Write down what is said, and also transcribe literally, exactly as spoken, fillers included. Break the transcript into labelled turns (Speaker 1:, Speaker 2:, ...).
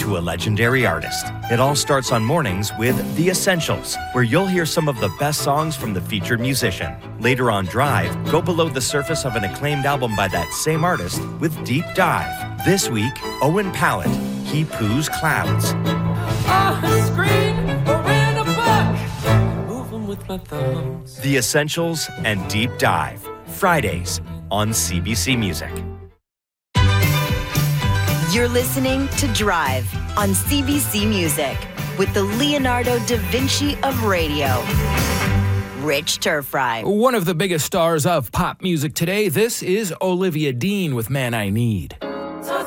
Speaker 1: to a legendary artist. It all starts on mornings with The Essentials, where you'll hear some of the best songs from the featured musician. Later on Drive, go below the surface of an acclaimed album by that same artist with Deep Dive. This week, Owen Pallett, He Poos Clouds.
Speaker 2: On a screen or in a book, moving with my thumbs.
Speaker 1: The Essentials and Deep Dive, Fridays on C B C Music.
Speaker 3: You're listening to Drive on C B C Music with the Leonardo da Vinci of radio, Rich Turfry.
Speaker 4: One of the biggest stars of pop music today, this is Olivia Dean with Man I Need.